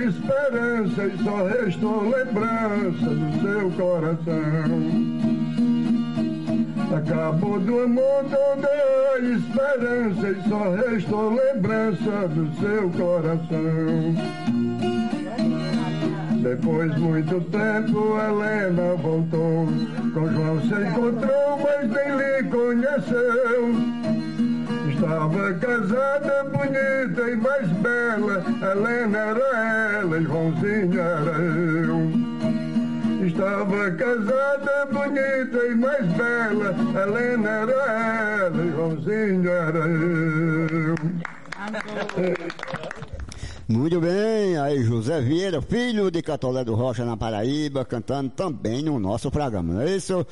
esperança e só restou lembrança do seu coração. Acabou do amor toda a esperança e só restou lembrança do seu coração. Depois muito tempo Helena voltou, com João se encontrou, mas nem lhe conheceu. Estava casada, bonita e mais bela, Helena era ela e Joãozinho era eu. Estava casada, bonita e mais bela, Helena era ela e Joãozinho era eu. Muito bem, aí José Vieira, filho de Catolé do Rocha na Paraíba, cantando também no nosso programa, não é isso?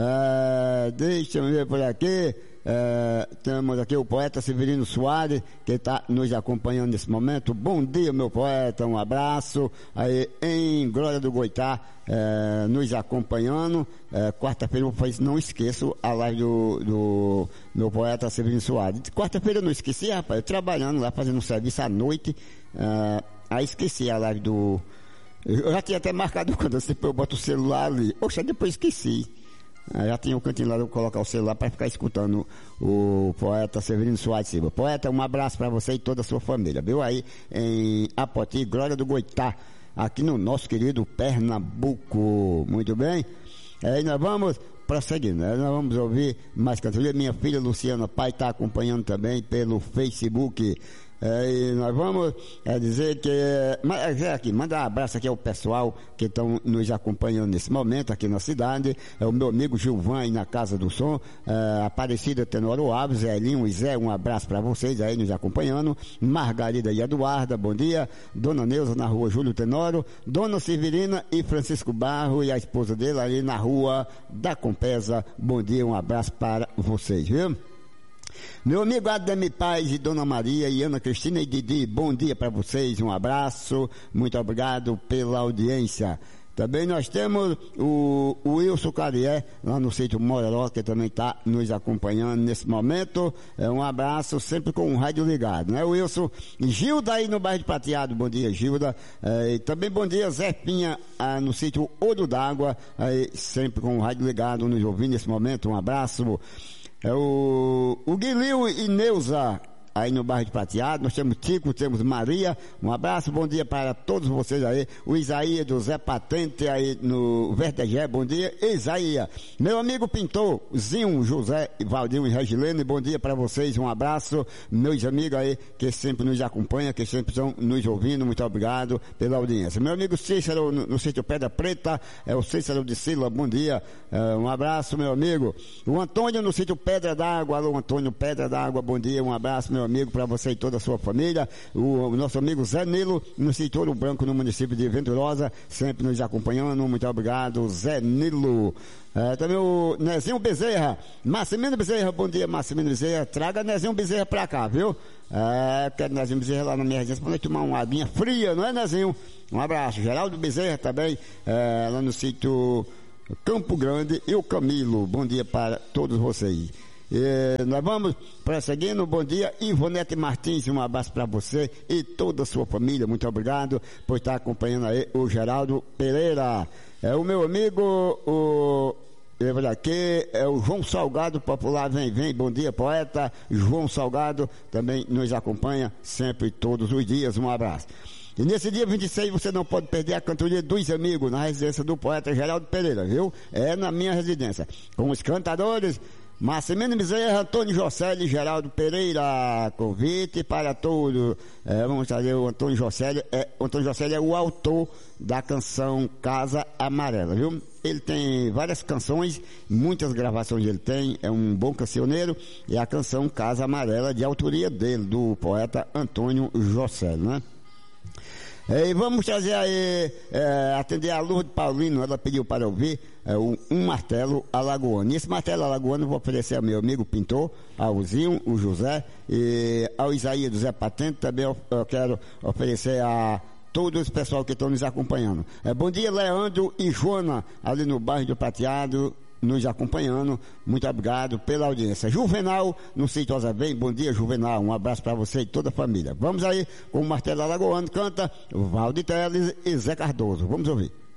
Deixa eu ver por aqui. Temos aqui o poeta Severino Soares, que está nos acompanhando nesse momento. Bom dia, meu poeta, um abraço aí em Glória do Goitá, nos acompanhando. Quarta-feira eu não esqueço a live do meu poeta Severino Soares. Quarta-feira eu não esqueci, rapaz, eu trabalhando lá, fazendo um serviço à noite, aí esqueci a live do... Eu já tinha até marcado quando eu boto o celular ali. Oxa, depois esqueci. Já tinha o cantinho lá de eu colocar o celular para ficar escutando o poeta Severino Soares Silva. Poeta, um abraço para você e toda a sua família, viu? Aí em Apoti, Glória do Goitá, aqui no nosso querido Pernambuco. Muito bem? Aí nós vamos prosseguindo, né? Nós vamos ouvir mais cantoria. Minha filha Luciana Pai está acompanhando também pelo Facebook. E nós vamos dizer que aqui, mandar um abraço aqui ao pessoal que estão nos acompanhando nesse momento aqui na cidade. É o meu amigo Gilvan aí na Casa do Som, Aparecida Tenoro Alves, Elinho e Zé, um abraço para vocês aí nos acompanhando. Margarida e Eduarda, bom dia. Dona Neuza na rua Júlio Tenoro, Dona Severina e Francisco Barro e a esposa dele ali na rua da Compesa, bom dia, um abraço para vocês, viu? Meu amigo Ademir Paz e Dona Maria e Ana Cristina e Didi, bom dia para vocês, um abraço, muito obrigado pela audiência. Também nós temos o Wilson Carié, lá no sítio Mororó, que também está nos acompanhando nesse momento. Um abraço, sempre com o rádio ligado, né, Wilson? Gilda aí no bairro de Prateado, bom dia, Gilda. E também bom dia, Zefinha, no sítio Ouro d'Água, sempre com o rádio ligado, nos ouvindo nesse momento, um abraço. O Guilherme e Neuza aí no bairro de Prateado, nós temos Tico, temos Maria, um abraço, bom dia para todos vocês aí, o Isaías do Zé Patente aí no Verdegé, bom dia, Isaías, meu amigo pintor, Zinho, José, Valdir e Regilene, bom dia para vocês, um abraço, meus amigos aí que sempre nos acompanham, que sempre estão nos ouvindo, muito obrigado pela audiência. Meu amigo Cícero no sítio Pedra Preta, o Cícero de Sila, bom dia, um abraço, meu amigo. O Antônio no sítio Pedra d'Água, alô Antônio, Pedra d'Água, bom dia, um abraço, meu amigo, para você e toda a sua família. O nosso amigo Zé Nilo, no sítio Ouro Branco, no município de Venturosa, sempre nos acompanhando, muito obrigado, Zé Nilo. Também o Nezinho Bezerra, Massimino Bezerra, bom dia, Massimino Bezerra, traga Nezinho Bezerra pra cá, viu? Quero Nezinho Bezerra lá na minha residência pra nós tomar uma aguinha fria, não é, Nezinho? Um abraço. Geraldo Bezerra também, lá no sítio Campo Grande, e o Camilo, bom dia para todos vocês. Nós vamos prosseguindo, bom dia, Ivonete Martins, um abraço para você e toda a sua família, muito obrigado por estar acompanhando aí o Geraldo Pereira. O meu amigo, aqui é o João Salgado, popular, vem, bom dia, poeta João Salgado, também nos acompanha sempre, todos os dias, um abraço. E nesse dia 26 você não pode perder a cantoria dos amigos na residência do poeta Geraldo Pereira, viu? É na minha residência, com os cantadores Massimino Bezerra, Antônio Jocelli, Geraldo Pereira, convite para todos. Vamos trazer o Antônio Jocelli. O Antônio Jocelli é o autor da canção Casa Amarela, viu? Ele tem várias canções, muitas gravações ele tem, é um bom cancioneiro, e a canção Casa Amarela de autoria dele, do poeta Antônio Jocelli, né? E vamos trazer aí, atender a Lourdes Paulino, ela pediu para ouvir um martelo alagoano. E esse martelo alagoano eu vou oferecer ao meu amigo pintor, ao Zinho, o José, e ao Isaías do Zé Patente, também eu quero oferecer a todo esse pessoal que estão nos acompanhando. Bom dia, Leandro e Joana, ali no bairro do Prateado, nos acompanhando. Muito obrigado pela audiência. Juvenal, no sítio Azavém. Bom dia, Juvenal. Um abraço para você e toda a família. Vamos aí com o Martelo Alagoano, canta Valde Teles e Zé Cardoso. Vamos ouvir.